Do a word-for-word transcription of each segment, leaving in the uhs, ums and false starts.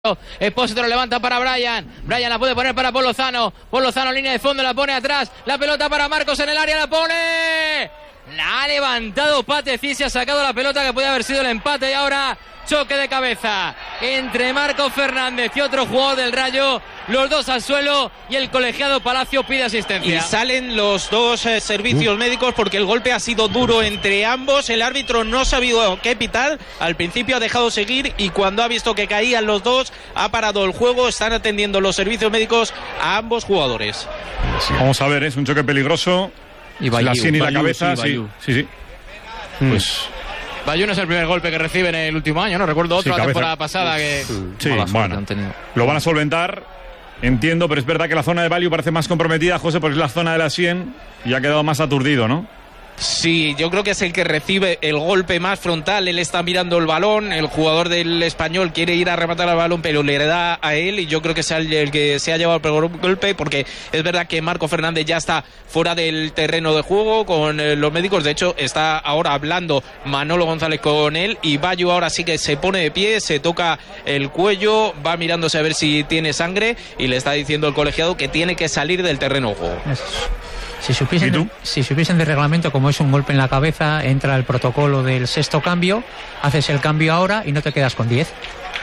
Expósito lo levanta para Brian. Brian la puede poner para Pol Lozano. Pol Lozano, línea de fondo, la pone atrás. La pelota para Marcos en el área, la pone. La ha levantado Patezí, se ha sacado la pelota que podía haber sido el empate. Y ahora choque de cabeza entre Marcos Fernández y otro jugador del Rayo. Los dos al suelo y el colegiado Palacio pide asistencia. Y salen los dos eh, servicios uh. médicos porque el golpe ha sido duro entre ambos. El árbitro no ha sabido qué pitar. Al principio ha dejado seguir y cuando ha visto que caían los dos ha parado el juego. Están atendiendo los servicios médicos a ambos jugadores. Sí, vamos a ver, es un choque peligroso. Y Bayou, la sien y Bayou, la cabeza, sí, sí, sí, sí. Mm. Pues Bayou no es el primer golpe que recibe en el último año, ¿no? Recuerdo otro sí, la temporada pasada que... Sí, bueno, lo van a solventar, entiendo, pero es verdad que la zona de Bayou parece más comprometida, José, porque es la zona de la sien y ha quedado más aturdido, ¿no? Sí, yo creo que es el que recibe el golpe más frontal. Él está mirando el balón, el jugador del Español quiere ir a rematar al balón, pero le da a él y yo creo que es el que se ha llevado el peor golpe, porque es verdad que Marco Fernández ya está fuera del terreno de juego con eh, los médicos. De hecho, está ahora hablando Manolo González con él y Bayou ahora sí que se pone de pie, se toca el cuello, va mirándose a ver si tiene sangre y le está diciendo el colegiado que tiene que salir del terreno de juego. Si supiesen, de, si supiesen de reglamento, como es un golpe en la cabeza, entra el protocolo del sexto cambio, haces el cambio ahora y no te quedas con diez.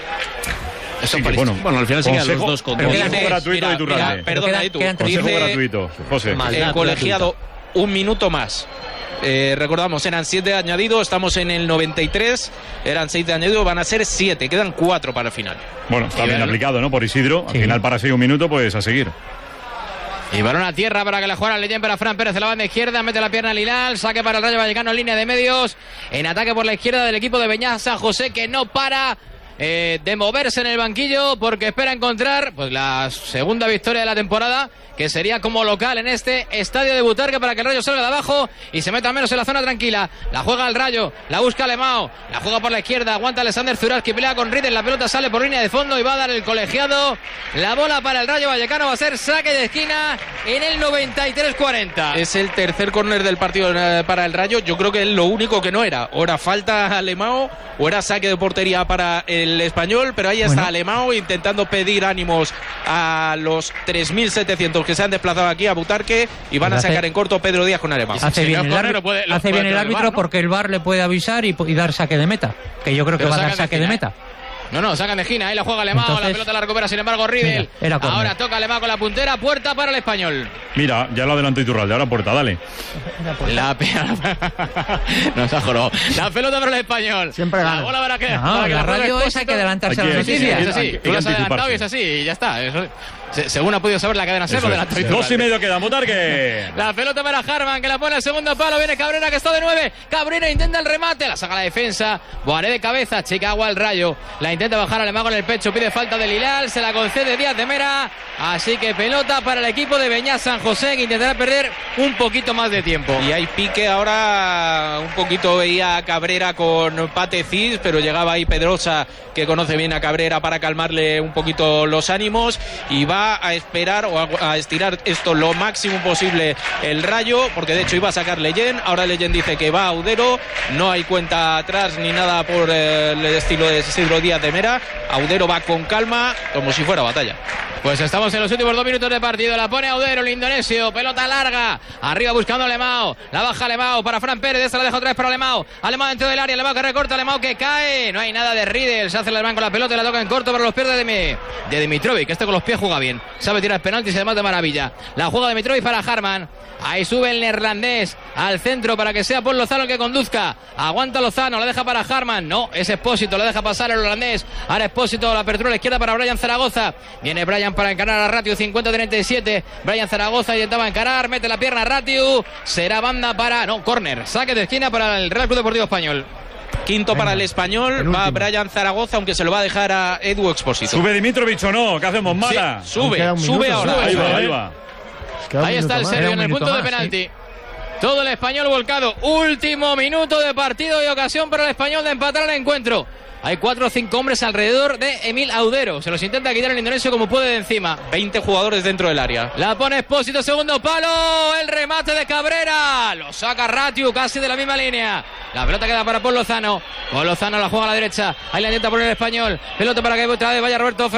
Eso sí, bueno, bueno, al final se quedan los dos con diez. Consejo gratuito de Iturralde. Perdona, Itu. Consejo gratuito, José. El colegiado, un minuto más. Eh, recordamos, eran siete añadidos, estamos en el noventa y tres, eran seis de añadido, van a ser siete, quedan cuatro para el final. Bueno, está bien aplicado, ¿no? Por Isidro, al sí. final para seis un minuto, pues a seguir. Y balón a tierra para que la jugara Leyen para Fran Pérez de la banda izquierda, mete la pierna al Hilal, saque para el Rayo Vallecano en línea de medios, en ataque por la izquierda del equipo de Beñat San José, que no para eh, de moverse en el banquillo porque espera encontrar pues la segunda victoria de la temporada, que sería como local en este estadio de Butarque, para que el Rayo salga de abajo y se meta menos en la zona tranquila. La juega el Rayo, la busca Alemão, la juega por la izquierda, aguanta Alexander Zuraski, pelea con Riedel, la pelota sale por línea de fondo y va a dar el colegiado la bola para el Rayo Vallecano. Va a ser saque de esquina en el noventa y tres cuarenta. Es el tercer córner del partido para el Rayo. Yo creo que es lo único que no era, o era falta Alemão o era saque de portería para el Español, pero ahí está bueno. Alemão intentando pedir ánimos a los tres mil setecientos que se han desplazado aquí a Butarque y van pues a sacar hace, en corto Pedro Díaz con Alemão. Hace bien el, árbitro, puede, hace bien el árbitro, ¿no? Porque el V A R le puede avisar y, y dar saque de meta, que yo creo que pero va a dar saque de, de meta. No, no, sacan de esquina, ahí la juega Alemão, Entonces, la pelota la recupera sin embargo Riedel. Ahora toca Alemão con la puntera, puerta para el Español. Mira, ya lo adelantó Iturralde, ahora puerta, dale. La Nos ha jorado. La pelota para el Español. Siempre gana. La bola para que, no, para que la radio esa hay que adelantarse a las noticias. Es así, tú lo has adelantado y es así, y ya está. Eso, se, según ha podido saber la cadena SER, lo adelantó Iturralde. Dos y medio queda, Butarque. La pelota para Harman, que la pone al segundo palo, viene Cabrera, que está de nueve. Cabrera intenta el remate, la saca la defensa. Boaré de cabeza, chica agua al Rayo. La intenta bajar Alemão con el pecho, pide falta del Hilal, se la concede Díaz de Mera, así que pelota para el equipo de Beñat San José, que intentará perder un poquito más de tiempo. Y hay pique ahora, un poquito veía a Cabrera con Patezí, pero llegaba ahí Pedrosa, que conoce bien a Cabrera, para calmarle un poquito los ánimos, y va a esperar o a, a estirar esto lo máximo posible el Rayo, porque de hecho iba a sacar Leyen, ahora Leyen dice que va a Audero, no hay cuenta atrás ni nada por eh, el estilo de Isidro Díaz de Mera. Audero va con calma, como si fuera batalla. Pues estamos en los últimos dos minutos de partido. La pone Audero, el indonesio. Pelota larga. Arriba buscando a Alemão. La baja Alemão para Fran Pérez. Esta la deja otra vez para Alemão. Alemão dentro del área. Alemão que recorta. Alemão que cae. No hay nada de Riedel. Se hace el Alemão con la pelota y la toca en corto para los pies de, de, de Dimitrovic. Este con los pies juega bien. Sabe tirar penaltis y además de maravilla. La juega Dimitrovic para Harman. Ahí sube el neerlandés al centro para que sea Pol Lozano el que conduzca. Aguanta Lozano. La deja para Harman. No, es Expósito. La deja pasar el holandés. Ahora Expósito. La apertura a la izquierda para Brian Zaragoza. Viene Brian para encarar a Ratiu, cincuenta treinta y siete. Brian Zaragoza intentaba encarar, mete la pierna a Ratiu, será banda para, no, córner, saque de esquina para el Real Club Deportivo Español. Quinto para el Español, el va Brian Zaragoza, aunque se lo va a dejar a Edu Expósito. ¿Sube Dimitrovic o no? ¿Qué hacemos, Mala? Sí, sube, sube ahora. Sube, ahí va, ahí va. Ahí está el serbio en el punto de penalti. ¿Sí? Todo el Español volcado. Último minuto de partido y ocasión para el Español de empatar el encuentro. Hay cuatro o cinco hombres alrededor de Emil Audero. Se los intenta quitar el indonesio como puede de encima. veinte jugadores dentro del área. La pone Expósito, segundo palo. El remate de Cabrera. Lo saca Ratiu casi de la misma línea. La pelota queda para Paul Lozano. Paul Lozano la juega a la derecha. Ahí la intenta poner el español. Pelota para que otra vez vaya Roberto